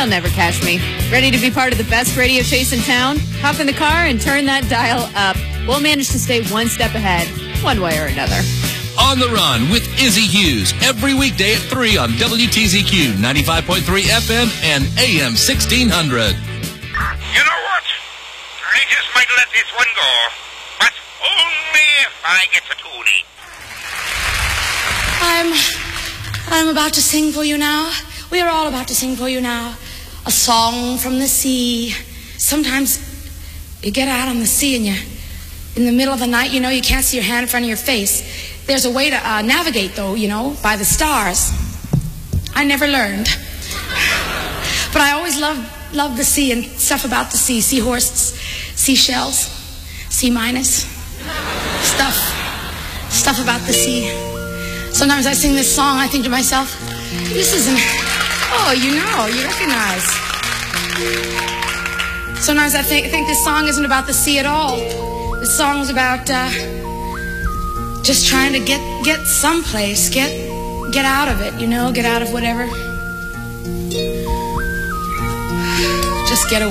They'll never catch me. Ready to be part of the best radio chase in town? Hop in the car and turn that dial up. We'll manage to stay one step ahead, one way or another. On the Run with Izzy Hughes, every weekday at 3 on WTZQ 95.3 FM and AM 1600. You know what? I just might let this one go, but only if I get to Toonie. I'm about to sing for you now. We are all about to sing for you now. A song from the sea. Sometimes you get out on the sea and you're in the middle of the night, you can't see your hand in front of your face. There's a way to navigate, though, by the stars. I never learned. But I always loved the sea and stuff about the sea. Seahorses, seashells, C-minus, stuff about the sea. Sometimes I sing this song, I think to myself, this isn't... Oh, you recognize. Sometimes I think this song isn't about the sea at all. This song's about just trying to get someplace, get out of it, get out of whatever. Just get away.